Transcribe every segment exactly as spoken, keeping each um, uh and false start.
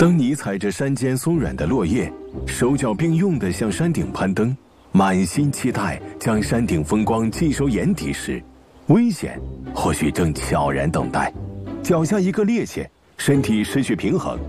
当你踩着山间松软的落叶，手脚并用地向山顶攀登，满心期待将山顶风光尽收眼底时，危险或许正悄然等待。脚下一个趔趄，身体失去平衡，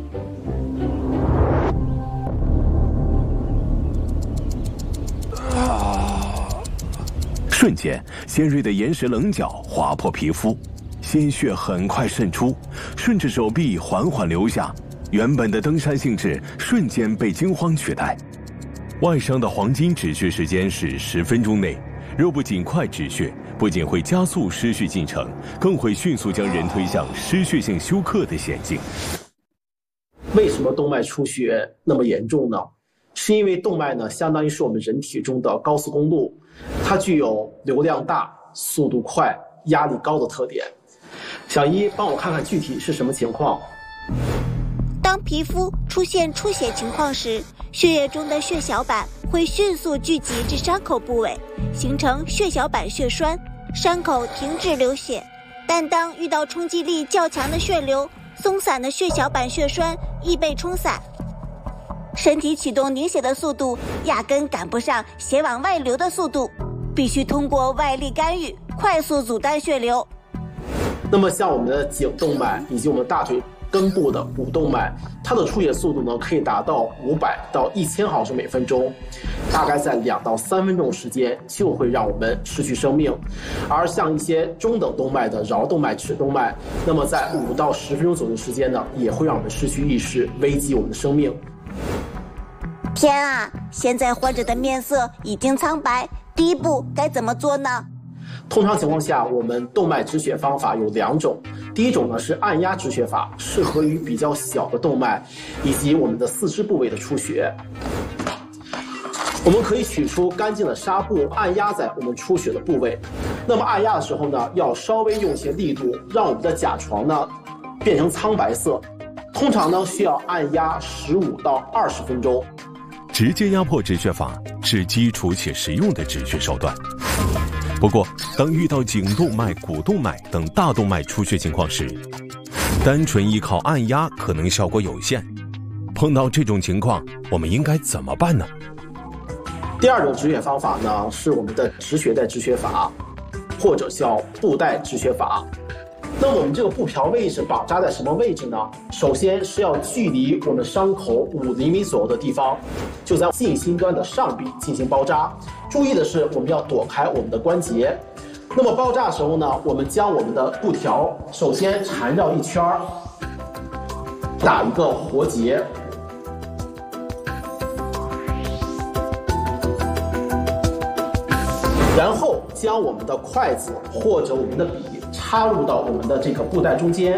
瞬间尖锐的岩石棱角划破皮肤，鲜血很快渗出，顺着手臂缓缓流下，原本的登山兴致瞬间被惊慌取代。外伤的黄金止血时间是十分钟内，若不尽快止血，不仅会加速失血进程，更会迅速将人推向失血性休克的险境。 为什么动脉出血那么严重呢？是因为动脉呢，相当于是我们人体中的高速公路，它具有流量大、速度快、压力高的特点。小一，帮我看看具体是什么情况。 当皮肤出现出血情况时，血液中的血小板会迅速聚集至伤口部位，形成血小板血栓，伤口停止流血。但当遇到冲击力较强的血流，松散的血小板血栓易被冲散，身体启动凝血的速度压根赶不上血往外流的速度，必须通过外力干预，快速阻断血流。 那么像我们的颈动脉以及我们大腿根部的股动脉，它的出血速度呢可以达到五百到一千毫升每分钟，大概在两到三分钟时间就会让我们失去生命。而像一些中等动脉的桡动脉、尺动脉，那么在五到十分钟左右的时间呢，也会让我们失去意识，危及我们的生命。 天啊，现在患者的面色已经苍白，第一步该怎么做呢？ 通常情况下，我们动脉止血方法有两种。第一种呢是按压止血法，适合于比较小的动脉以及我们的四肢部位的出血。我们可以取出干净的纱布，按压在我们出血的部位。那么按压的时候呢，要稍微用些力度，让我们的甲床呢变成苍白色。通常呢需要按压十五到二十分钟。 直接压迫止血法是基础且实用的止血手段。不过，当遇到颈动脉、股动脉等大动脉出血情况时，单纯依靠按压可能效果有限。碰到这种情况，我们应该怎么办呢？ 第二种止血方法呢，是我们的止血带止血法，或者叫布带止血法。那么我们这个布条位置绑扎在什么位置呢？首先是要距离我们伤口五厘米左右的地方，就在近心端的上壁进行包扎。注意的是，我们要躲开我们的关节。那么包扎的时候呢，我们将我们的布条首先缠绕一圈，打一个活结。然后将我们的筷子或者我们的笔插入到我们的这个布带中间，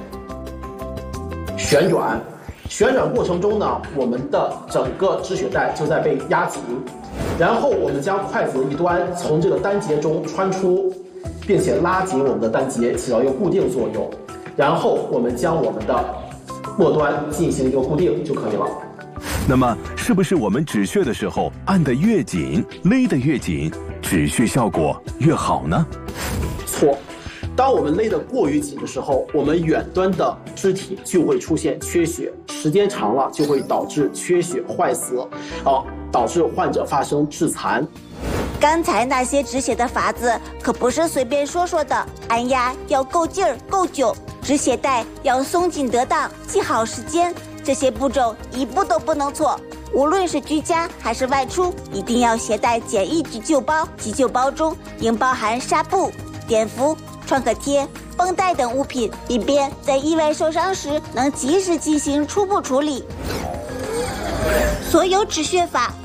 旋转。旋转过程中呢，我们的整个止血带就在被压紧。然后我们将筷子的一端从这个单节中穿出，并且拉紧我们的单节，起到一个固定作用。然后我们将我们的末端进行一个固定就可以了。 那么，是不是我们止血的时候按得越紧、勒得越紧，止血效果越好呢？ 错。当我们勒得过于紧的时候，我们远端的肢体就会出现缺血，时间长了就会导致缺血坏死，啊，导致患者发生致残。 刚才那些止血的法子可不是随便说说的，按压要够劲儿、够久，止血带要松紧得当，记好时间，这些步骤一步都不能错。无论是居家还是外出，一定要携带简易急救包，急救包中应包含纱布、碘伏、创可贴、绷带等物品，以便在意外受伤时能及时进行初步处理。所有止血法